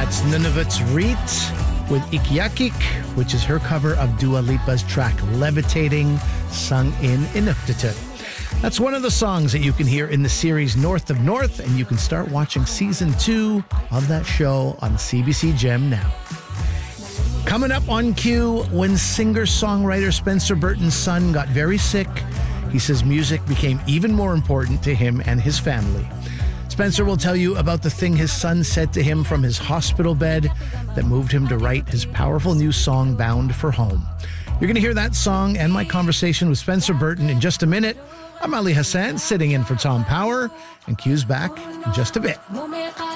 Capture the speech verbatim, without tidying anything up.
That's Nunavut's Reet with Ikiakik, which is her cover of Dua Lipa's track Levitating, sung in Inuktitut. That's one of the songs that you can hear in the series North of North, and you can start watching season two of that show on C B C Gem now. Coming up on Q, when singer-songwriter Spencer Burton's son got very sick, he says music became even more important to him and his family. Spencer will tell you about the thing his son said to him from his hospital bed that moved him to write his powerful new song, Bound for Home. You're going to hear that song and my conversation with Spencer Burton in just a minute. I'm Ali Hassan, sitting in for Tom Power, and Q's back in just a bit.